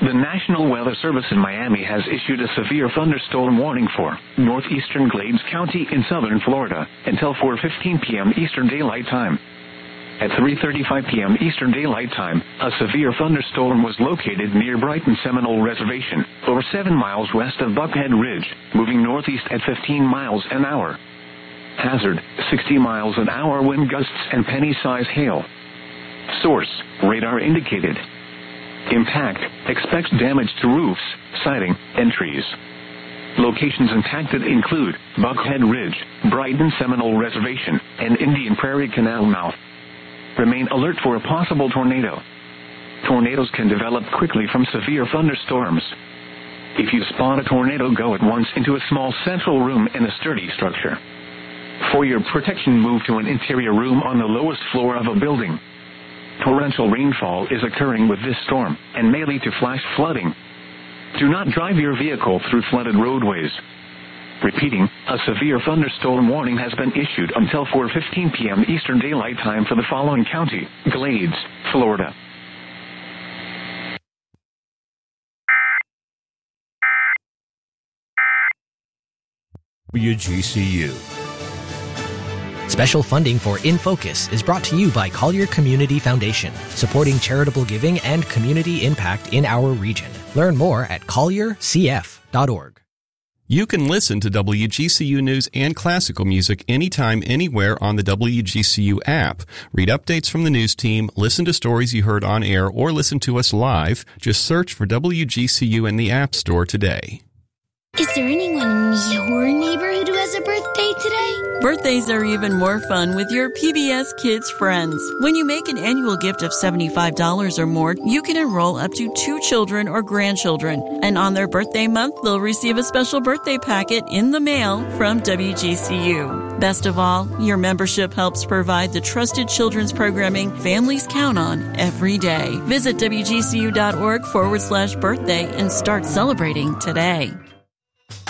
The National Weather Service in Miami has issued a severe thunderstorm warning for northeastern Glades County in southern Florida until 4:15 p.m. Eastern Daylight Time. At 3:35 p.m. Eastern Daylight Time, a severe thunderstorm was located near Brighton Seminole Reservation, over 7 miles west of Buckhead Ridge, moving northeast at 15 miles an hour. Hazard, 60 miles an hour wind gusts and penny-size hail. Source, radar indicated. Impact, expects damage to roofs, siding, and trees. Locations impacted include Buckhead Ridge, Brighton Seminole Reservation, and Indian Prairie Canal Mouth. Remain alert for a possible tornado. Tornadoes can develop quickly from severe thunderstorms. If you spot a tornado, go at once into a small central room in a sturdy structure. For your protection, move to an interior room on the lowest floor of a building. Torrential rainfall is occurring with this storm and may lead to flash flooding. Do not drive your vehicle through flooded roadways. Repeating, a severe thunderstorm warning has been issued until 4:15 p.m. Eastern Daylight Time for the following county: Glades, Florida. WGCU. Special funding for In Focus is brought to you by Collier Community Foundation, supporting charitable giving and community impact in our region. Learn more at colliercf.org. You can listen to WGCU News and classical music anytime, anywhere on the WGCU app. Read updates from the news team, listen to stories you heard on air, or listen to us live. Just search for WGCU in the App Store today. Is there anyone in your neighborhood who has a birthday today? Birthdays are even more fun with your PBS Kids friends. When you make an annual gift of $75 or more, you can enroll up to 2 children or grandchildren. And on their birthday month, they'll receive a special birthday packet in the mail from WGCU. Best of all, your membership helps provide the trusted children's programming families count on every day. Visit WGCU.org/birthday and start celebrating today.